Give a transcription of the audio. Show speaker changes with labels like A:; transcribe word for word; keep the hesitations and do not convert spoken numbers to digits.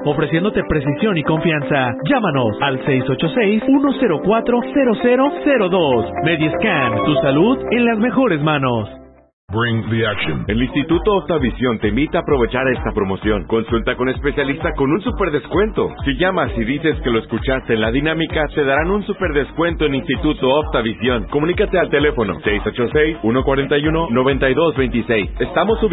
A: ofreciéndote precisión y confianza. Llámanos al seis ocho seis, uno cero cuatro, cero cero cero dos. Mediscan, tu salud en las mejores manos.
B: Bring the action.
C: El Instituto Optavisión te invita a aprovechar esta promoción. Consulta con especialista con un super descuento. Si llamas y dices que lo escuchaste en la dinámica, te darán un super descuento en Instituto Optavisión. Comunícate al teléfono seis ocho seis, uno cuatro uno, nueve dos dos seis. Estamos ubicados